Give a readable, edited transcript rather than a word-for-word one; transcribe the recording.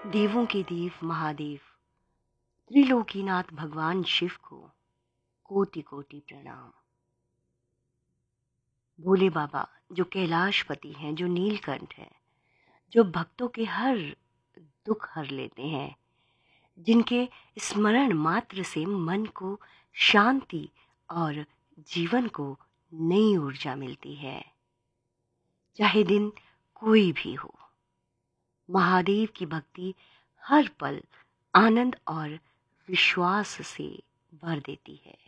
देवों के देव महादेव त्रिलोकीनाथ भगवान शिव को कोटि कोटि प्रणाम। भोले बाबा जो कैलाशपति हैं, जो नीलकंठ हैं, जो भक्तों के हर दुख हर लेते हैं, जिनके स्मरण मात्र से मन को शांति और जीवन को नई ऊर्जा मिलती है। चाहे दिन कोई भी हो, महादेव की भक्ति हर पल आनंद और विश्वास से भर देती है।